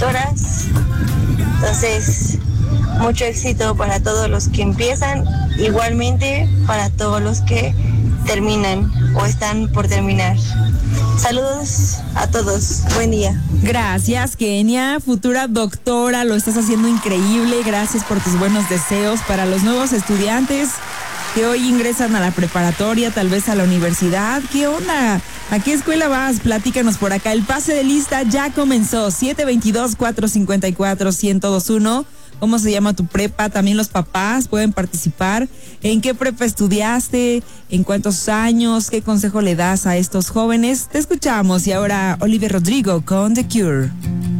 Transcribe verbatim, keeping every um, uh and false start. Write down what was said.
doctoras. Entonces, mucho éxito para todos los que empiezan, igualmente para todos los que terminan o están por terminar. Saludos a todos, buen día. Gracias, Kenia, futura doctora, lo estás haciendo increíble. Gracias por tus buenos deseos para los nuevos estudiantes que hoy ingresan a la preparatoria, tal vez a la universidad. ¿Qué onda? ¿A qué escuela vas? Platícanos por acá. El pase de lista ya comenzó. siete dos dos, cuatro cinco cuatro, uno cero dos uno. ¿Cómo se llama tu prepa? También los papás pueden participar. ¿En qué prepa estudiaste? ¿En cuántos años? ¿Qué consejo le das a estos jóvenes? Te escuchamos. Y ahora Olivia Rodrigo con The Cure.